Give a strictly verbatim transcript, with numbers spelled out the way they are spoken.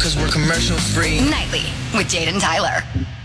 cause we're commercial free. Nightly with Jade and Tyler.